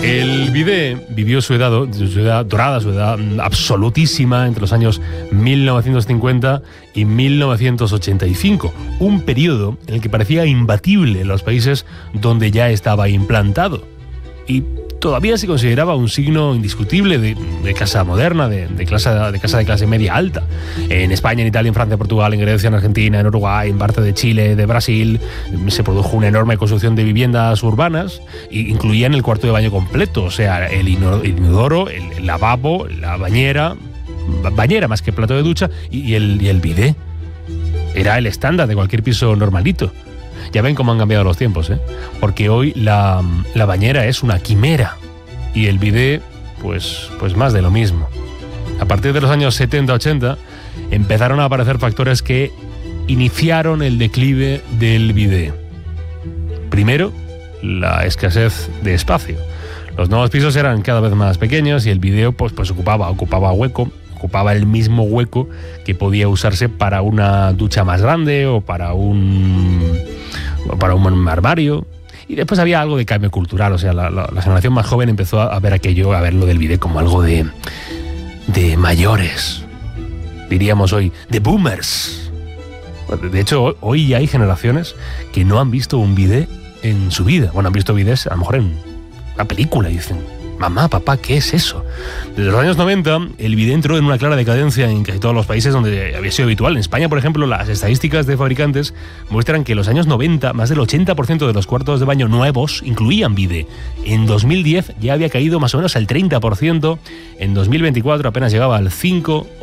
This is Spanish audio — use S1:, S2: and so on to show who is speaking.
S1: El bidet vivió su edad dorada, su edad absolutísima entre los años 1950 y 1985, un periodo en el que parecía imbatible en los países donde ya estaba implantado y todavía se consideraba un signo indiscutible de casa moderna, de casa de clase media alta. En España, en Italia, en Francia, Portugal, en Grecia, en Argentina, en Uruguay, en parte de Chile, de Brasil, se produjo una enorme construcción de viviendas urbanas e incluían el cuarto de baño completo, o sea, el inodoro, el lavabo, la bañera más que plato de ducha y el bidet. Era el estándar de cualquier piso normalito. Ya ven cómo han cambiado los tiempos, ¿eh? Porque hoy la bañera es una quimera y el bidet, pues más de lo mismo. A partir de los años 70-80 empezaron a aparecer factores que iniciaron el declive del bidet. Primero, la escasez de espacio. Los nuevos pisos eran cada vez más pequeños y el bidet pues ocupaba el mismo hueco que podía usarse para una ducha más grande o para un armario. Y después había algo de cambio cultural, o sea, la generación más joven empezó a ver lo del bidet como algo de mayores, diríamos hoy, de boomers. De hecho, hoy ya hay generaciones que no han visto un bidet en su vida. Bueno, han visto bidets a lo mejor en una película y dicen: mamá, papá, ¿qué es eso? Desde los años 90, el bidet entró en una clara decadencia en casi todos los países donde había sido habitual. En España, por ejemplo, las estadísticas de fabricantes muestran que en los años 90, más del 80% de los cuartos de baño nuevos incluían bidet. En 2010 ya había caído más o menos al 30%, en 2024 apenas llegaba al 5%,